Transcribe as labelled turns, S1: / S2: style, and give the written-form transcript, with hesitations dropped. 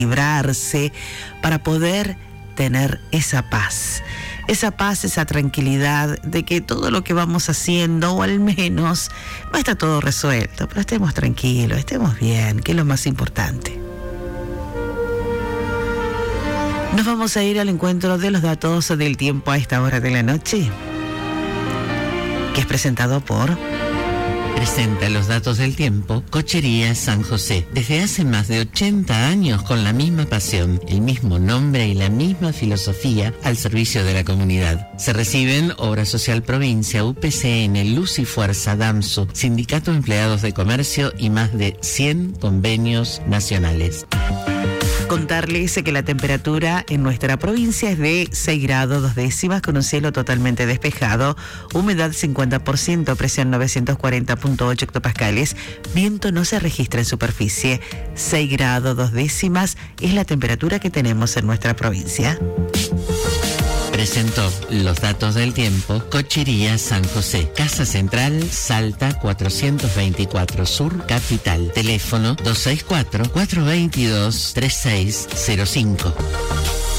S1: librarse, para poder tener esa paz, esa tranquilidad de que todo lo que vamos haciendo, o al menos no está todo resuelto, pero estemos tranquilos, estemos bien, que es lo más importante. Nos vamos a ir al encuentro de los datos del tiempo a esta hora de la noche, que es presentado por...
S2: Presenta los datos del tiempo Cochería San José. Desde hace más de 80 años con la misma pasión, el mismo nombre y la misma filosofía al servicio de la comunidad. Se reciben Obra Social Provincia, UPCN, Luz y Fuerza, DAMSU, Sindicato de Empleados de Comercio y más de 100 convenios nacionales.
S1: Contarles que la temperatura en nuestra provincia es de 6 grados 2 décimas con un cielo totalmente despejado, humedad 50%, presión 940.8 hectopascales, viento no se registra en superficie. 6 grados 2 décimas es la temperatura que tenemos en nuestra provincia.
S2: Presentó los datos del tiempo Cochería San José, Casa Central, Salta 424 Sur, Capital. Teléfono 264-422-3605.